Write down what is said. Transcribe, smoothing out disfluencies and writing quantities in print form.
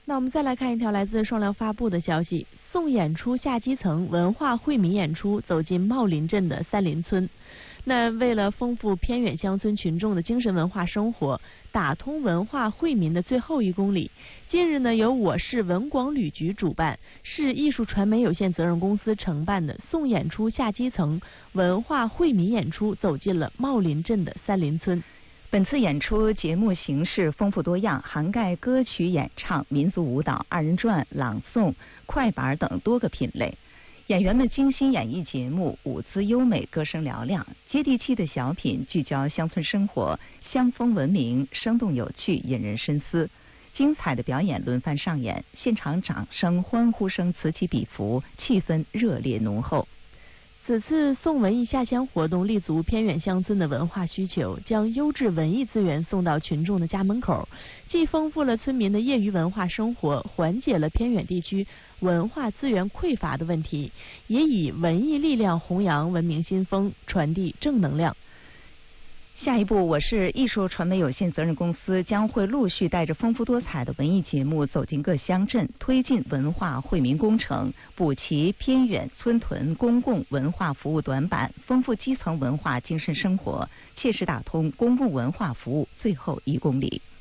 那我们再来看一条来自双辽发布的消息：送演出下基层，文化惠民演出走进茂林镇的三林村。那为了丰富偏远乡村群众的精神文化生活，打通文化惠民的最后1公里，近日呢，由我市文广旅局主办，市艺术传媒有限责任公司承办的送演出下基层，文化惠民演出走进了茂林镇的三林村。 本次演出节目形式丰富多样，涵盖歌曲演唱、民族舞蹈、2人转、朗诵、快板等多个品类。演员们精心演绎节目，舞姿优美，歌声嘹亮。接地气的小品聚焦乡村生活，乡风文明，生动有趣，引人深思。精彩的表演轮番上演，现场掌声、欢呼声此起彼伏，气氛热烈浓厚。 此次送文艺下乡活动立足偏远乡村的文化需求，将优质文艺资源送到群众的家门口，既丰富了村民的业余文化生活，缓解了偏远地区文化资源匮乏的问题，也以文艺力量弘扬文明新风，传递正能量。 下一步，我市艺术传媒有限责任公司将会陆续带着丰富多彩的文艺节目走进各乡镇，推进文化惠民工程，补齐偏远村屯公共文化服务短板，丰富基层文化精神生活，切实打通公共文化服务最后1公里。